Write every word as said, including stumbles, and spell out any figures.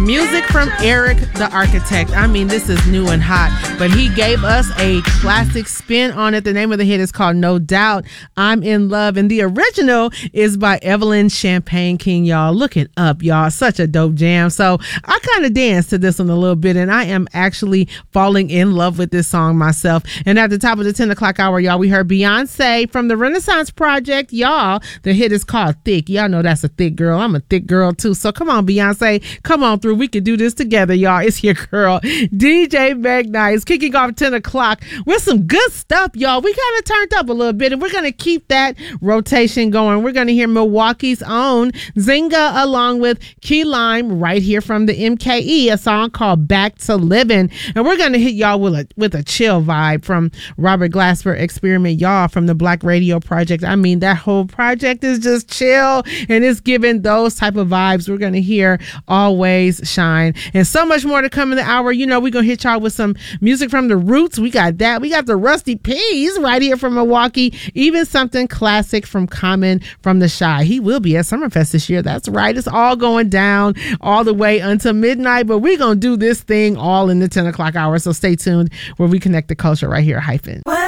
Music from Eric the Architect. I mean, this is new and hot, but he gave us a classic spin on it. The name of the hit is called No Doubt, I'm in Love, and the original is by Evelyn Champagne King, y'all. Look it up, y'all. Such a dope jam. So I kind of danced to this one a little bit, and I am actually falling in love with this song myself. And at the top of the ten o'clock hour, y'all, we heard Beyonce from the Renaissance Project, y'all. The hit is called Thick. Y'all know that's a thick girl. I'm a thick girl too. So come on, Beyonce, come on through. We can do this together, y'all. It's your girl, D J Meg Nice, kicking off ten o'clock with some good stuff, y'all. We kind of turned up a little bit, and we're going to keep that rotation going. We're going to hear Milwaukee's own Zynga along with Key Lime right here from the M K E, a song called Back to Living. And we're going to hit y'all with a, with a chill vibe from Robert Glasper Experiment, y'all, from the Black Radio Project. I mean, that whole project is just chill, and it's giving those type of vibes. We're going to hear Always Shine, and so much more to come in the hour. You know, we're going to hit y'all with some music from the Roots. We got that. We got the Rusty Peas right here from Milwaukee. Even something classic from Common from the Shy. He will be at Summerfest this year. That's right. It's all going down all the way until midnight, but we're going to do this thing all in the ten o'clock hour. So stay tuned where we connect the culture right here at Hyphen.